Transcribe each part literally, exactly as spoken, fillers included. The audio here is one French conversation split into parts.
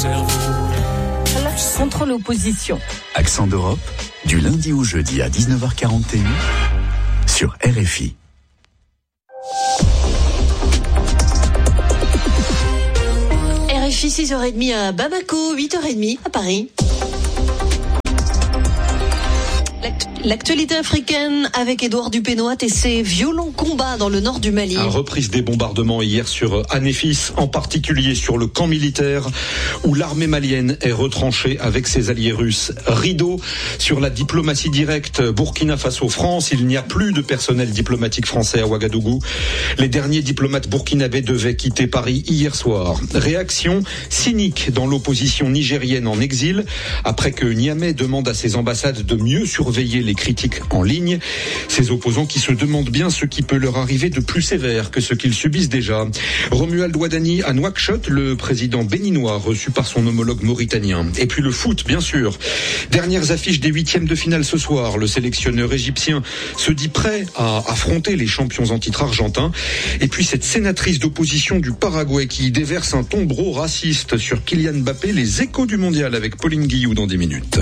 Contre l'opposition. Accent d'Europe, du lundi au jeudi à dix-neuf heures quarante et un sur R F I. R F I six heures trente à Bamako, huit heures trente à Paris. L'actualité africaine avec Édouard Dupénoat et ses violents combats dans le nord du Mali. La reprise des bombardements hier sur Anéfis, en particulier sur le camp militaire où l'armée malienne est retranchée avec ses alliés russes. Rideau sur la diplomatie directe Burkina Faso-France. Il n'y a plus de personnel diplomatique français à Ouagadougou. Les derniers diplomates burkinabés devaient quitter Paris hier soir. Réaction cynique dans l'opposition nigérienne en exil après que Niamey demande à ses ambassades de mieux surveiller les critiques en ligne. Ces opposants qui se demandent bien ce qui peut leur arriver de plus sévère que ce qu'ils subissent déjà. Romuald Ouadani à Nouakchott, le président béninois reçu par son homologue mauritanien. Et puis le foot, bien sûr. Dernières affiches des huitièmes de finale ce soir. Le sélectionneur égyptien se dit prêt à affronter les champions en titre argentins. Et puis cette sénatrice d'opposition du Paraguay qui déverse un tombereau raciste sur Kylian Mbappé. Les échos du mondial avec Pauline Guillou dans dix minutes.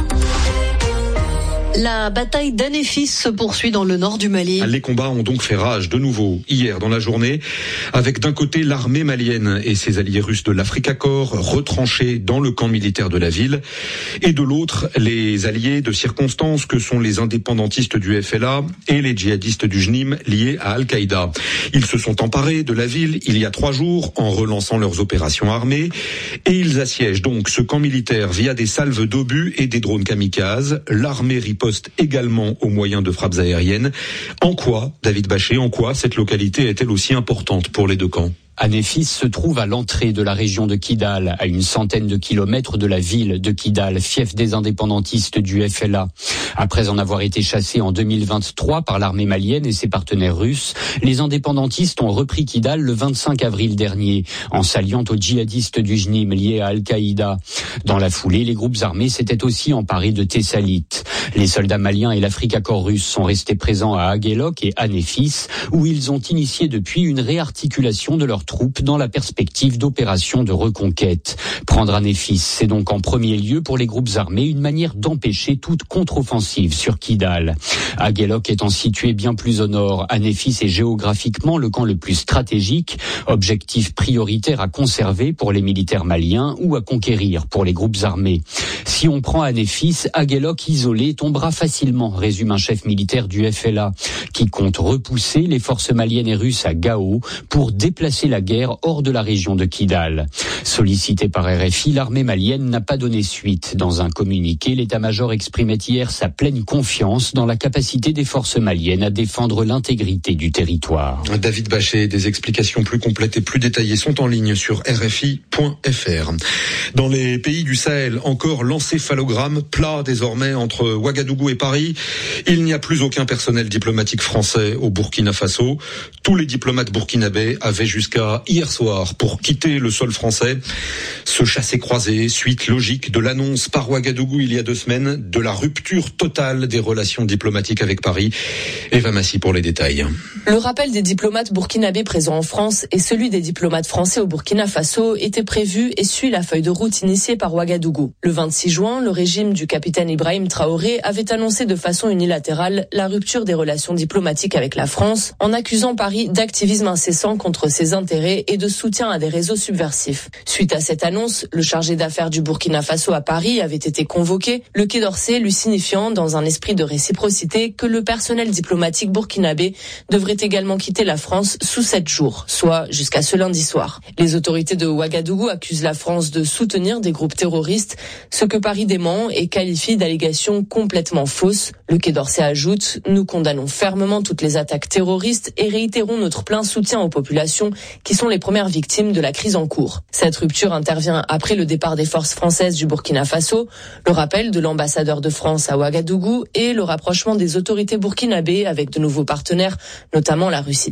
La bataille d'Anéfis se poursuit dans le nord du Mali. Les combats ont donc fait rage de nouveau hier dans la journée, avec d'un côté l'armée malienne et ses alliés russes de l'Africa Corps retranchés dans le camp militaire de la ville, et de l'autre les alliés de circonstance que sont les indépendantistes du F L A et les djihadistes du J N I M liés à Al-Qaïda. Ils se sont emparés de la ville il y a trois jours en relançant leurs opérations armées, et ils assiègent donc ce camp militaire via des salves d'obus et des drones kamikazes. L'armée riposte également aux moyens de frappes aériennes. En quoi, David Bachet, en quoi cette localité est-elle aussi importante pour les deux camps ? Anéfis se trouve à l'entrée de la région de Kidal, à une centaine de kilomètres de la ville de Kidal, fief des indépendantistes du F L A. Après en avoir été chassés en deux mille vingt-trois par l'armée malienne et ses partenaires russes, les indépendantistes ont repris Kidal le vingt-cinq avril dernier, en s'alliant aux djihadistes du J N I M liés à Al-Qaïda. Dans la foulée, les groupes armés s'étaient aussi emparés de Tessalit. Les soldats maliens et l'Africa Corps russe sont restés présents à Aguelok et Anéfis, où ils ont initié depuis une réarticulation de leurs troupes dans la perspective d'opérations de reconquête. Prendre Anéfis, c'est donc en premier lieu pour les groupes armés une manière d'empêcher toute contre-offensive sur Kidal. Aguelok étant situé bien plus au nord, Anéfis est géographiquement le camp le plus stratégique, objectif prioritaire à conserver pour les militaires maliens ou à conquérir pour les groupes armés. Si on prend Anéfis, Aguelok isolé tombera facilement, résume un chef militaire du F L A, qui compte repousser les forces maliennes et russes à Gao pour déplacer la guerre hors de la région de Kidal. Sollicité par R F I, l'armée malienne n'a pas donné suite. Dans un communiqué, l'état-major exprimait hier sa pleine confiance dans la capacité des forces maliennes à défendre l'intégrité du territoire. David Bachet, des explications plus complètes et plus détaillées sont en ligne sur R F I point F R. Dans les pays du Sahel, encore l'encéphalogramme plat désormais entre Ouagadougou et Paris. Il n'y a plus aucun personnel diplomatique français au Burkina Faso. Tous les diplomates burkinabés avaient jusqu'à hier soir pour quitter le sol français. Ce chassé-croisé, suite logique de l'annonce par Ouagadougou il y a deux semaines de la rupture totale des relations diplomatiques avec Paris. Eva Massy pour les détails. Le rappel des diplomates burkinabés présents en France et celui des diplomates français au Burkina Faso était prévu et suit la feuille de route initiée par Ouagadougou. Le vingt-six juin, le régime du capitaine Ibrahim Traoré avait annoncé de façon unilatérale la rupture des relations diplomatiques avec la France en accusant Paris d'activisme incessant contre ses intérêts et de soutien à des réseaux subversifs. Suite à cette annonce, le chargé d'affaires du Burkina Faso à Paris avait été convoqué, le Quai d'Orsay lui signifiant dans un esprit de réciprocité que le personnel diplomatique burkinabé devrait également quitter la France sous sept jours, soit jusqu'à ce lundi soir. Les autorités de Ouagadougou accusent la France de soutenir des groupes terroristes, ce que Paris dément et qualifie d'allégations complètement fausses. Le Quai d'Orsay ajoute « Nous condamnons fermement toutes les attaques terroristes et réitérons notre plein soutien aux populations qui sont les premières victimes de la crise en cours ». Cette rupture intervient après le départ des forces françaises du Burkina Faso, le rappel de l'ambassadeur de France à Ouagadougou et le rapprochement des autorités burkinabées avec de nouveaux partenaires, notamment la Russie.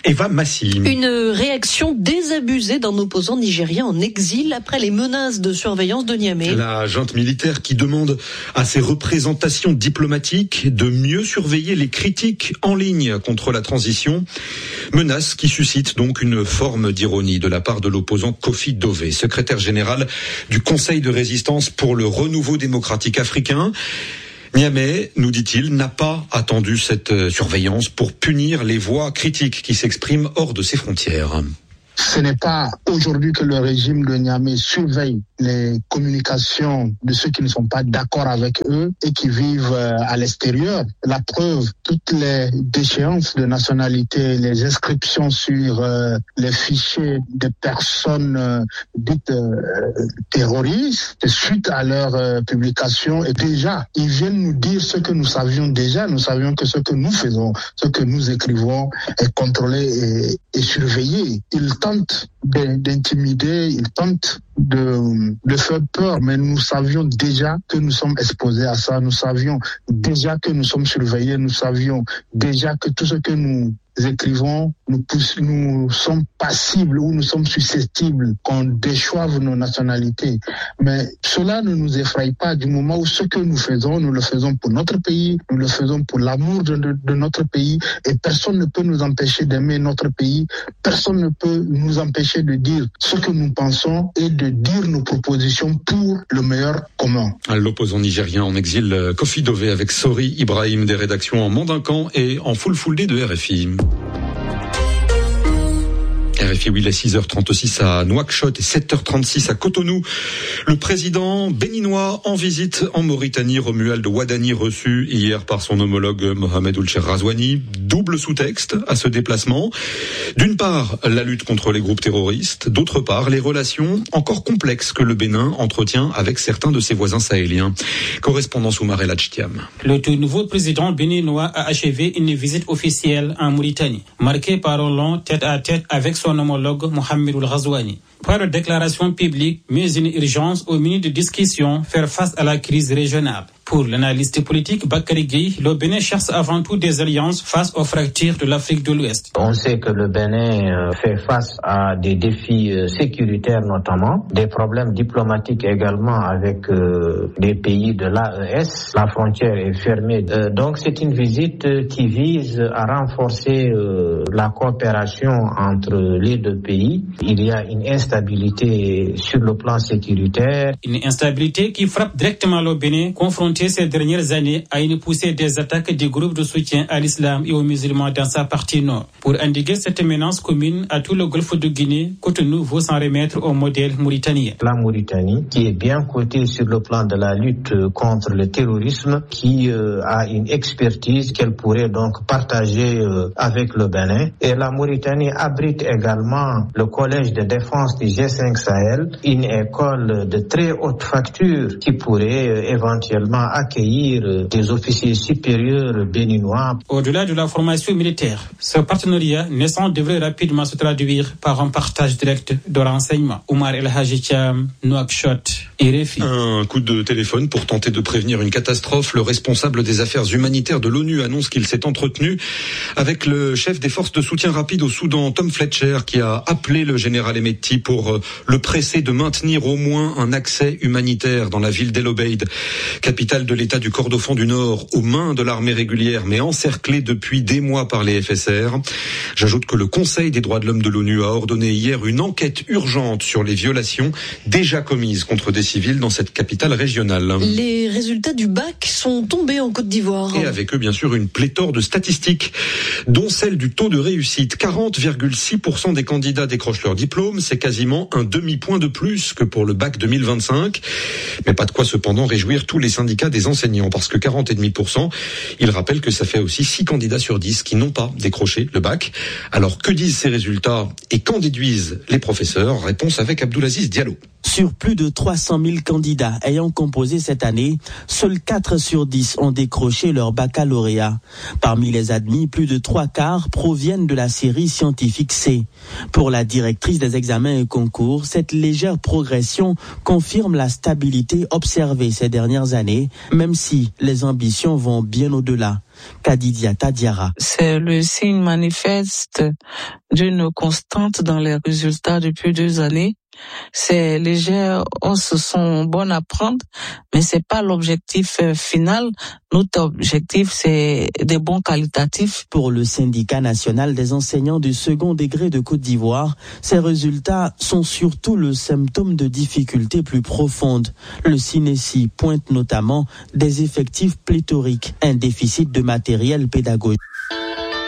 Eva Massi. Une réaction désabusée d'un opposant nigérien en exil après les menaces de surveillance de Niamey. La junte militaire qui demande à ses représentations diplomatiques de mieux surveiller les critiques en ligne contre la transition. Menace qui suscite donc une forme d'ironie de la part de l'opposant Kofi Dové, secrétaire général du Conseil de résistance pour le renouveau démocratique africain. Niamey, nous dit-il, n'a pas attendu cette surveillance pour punir les voix critiques qui s'expriment hors de ses frontières. Ce n'est pas aujourd'hui que le régime de Niamey surveille les communications de ceux qui ne sont pas d'accord avec eux et qui vivent à l'extérieur. La preuve, toutes les déchéances de nationalité, les inscriptions sur euh, les fichiers des personnes euh, dites euh, terroristes, suite à leur euh, publication, et déjà, ils viennent nous dire ce que nous savions déjà. Nous savions que ce que nous faisons, ce que nous écrivons est contrôlé et, et surveillé. Ils tentent d'intimider, ils tentent de, de faire peur, mais nous savions déjà que nous sommes exposés à ça, nous savions déjà que nous sommes surveillés, nous savions déjà que tout ce que nous écrivons, nous, pousse, nous sommes passibles ou nous sommes susceptibles qu'on déchoive nos nationalités. Mais cela ne nous effraie pas du moment où ce que nous faisons, nous le faisons pour notre pays, nous le faisons pour l'amour de, de, de notre pays, et personne ne peut nous empêcher d'aimer notre pays, personne ne peut nous empêcher de dire ce que nous pensons et de dire nos propositions pour le meilleur commun. L'opposant nigérien en exil, Kofi Dové, avec Sori Ibrahim des rédactions en Mandincan et en Full Full Day de R F I. R F I, oui, il est six heures trente-six à Nouakchott et sept heures trente-six à Cotonou. Le président béninois en visite en Mauritanie, Romuald Wadani, reçu hier par son homologue Mohamed Ould Cheikh Razouani. Double sous-texte à ce déplacement. D'une part, la lutte contre les groupes terroristes. D'autre part, les relations encore complexes que le Bénin entretient avec certains de ses voisins sahéliens. Correspondance Oumarel Achtiam. Le tout nouveau président béninois a achevé une visite officielle en Mauritanie, marquée par un long tête-à-tête avec son homologue Mohamed Ould Razouani. Pas de déclaration publique, mais une urgence au milieu de discussions, faire face à la crise régionale. Pour l'analyste politique Bakary Gueye, le Bénin cherche avant tout des alliances face aux fractures de l'Afrique de l'Ouest. On sait que le Bénin fait face à des défis sécuritaires notamment, des problèmes diplomatiques également avec euh, les pays de l'A E S. La frontière est fermée. Euh, donc c'est une visite qui vise à renforcer euh, la coopération entre les deux pays. Il y a une instabilité sur le plan sécuritaire. Une instabilité qui frappe directement le Bénin, confronté ces dernières années à une poussée des attaques des groupes de soutien à l'islam et aux musulmans dans sa partie nord. Pour endiguer cette menace commune à tout le golfe de Guinée, Cotonou veut s'en remettre au modèle mauritanien. La Mauritanie, qui est bien cotée sur le plan de la lutte contre le terrorisme, qui euh, a une expertise qu'elle pourrait donc partager euh, avec le Bénin. Et la Mauritanie abrite également le collège de défense du G cinq Sahel, une école de très haute facture qui pourrait euh, éventuellement accueillir des officiers supérieurs béninois. Au-delà de la formation militaire, ce partenariat naissant devrait rapidement se traduire par un partage direct de renseignements. Oumar El Hadji Thiam, Nouakchott, R F I. Un coup de téléphone pour tenter de prévenir une catastrophe. Le responsable des affaires humanitaires de l'ONU annonce qu'il s'est entretenu avec le chef des forces de soutien rapide au Soudan, Tom Fletcher, qui a appelé le général Hemeti pour le presser de maintenir au moins un accès humanitaire dans la ville d'El Obeid, capitale de l'État du Kordofan du Nord, aux mains de l'armée régulière, mais encerclée depuis des mois par les F S R. J'ajoute que le Conseil des droits de l'homme de l'ONU a ordonné hier une enquête urgente sur les violations déjà commises contre des civils dans cette capitale régionale. Les résultats du bac sont tombés en Côte d'Ivoire. Et avec eux, bien sûr, une pléthore de statistiques, dont celle du taux de réussite. quarante virgule six pour cent des candidats décrochent leur diplôme. C'est quasiment un demi-point de plus que pour le bac deux mille vingt-cinq. Mais pas de quoi cependant réjouir tous les syndicats des enseignants, parce que quarante virgule cinq pour cent, il rappelle que ça fait aussi six candidats sur dix qui n'ont pas décroché le bac. Alors que disent ces résultats et qu'en déduisent les professeurs? Réponse avec Abdoulaziz Diallo. Sur plus de trois cent mille candidats ayant composé cette année, seuls quatre sur dix ont décroché leur baccalauréat. Parmi les admis, plus de trois quarts proviennent de la série scientifique C. Pour la directrice des examens et concours, cette légère progression confirme la stabilité observée ces dernières années, même si les ambitions vont bien au-delà. Kadidiata Diara. C'est le signe manifeste d'une constante dans les résultats depuis deux années. Ces légères hausses sont bonnes à prendre, mais c'est pas l'objectif final. Notre objectif, c'est des bons qualitatifs. Pour le syndicat national des enseignants du second degré de Côte d'Ivoire, ces résultats sont surtout le symptôme de difficultés plus profondes. Le SINESI pointe notamment des effectifs pléthoriques, un déficit de matériel pédagogique.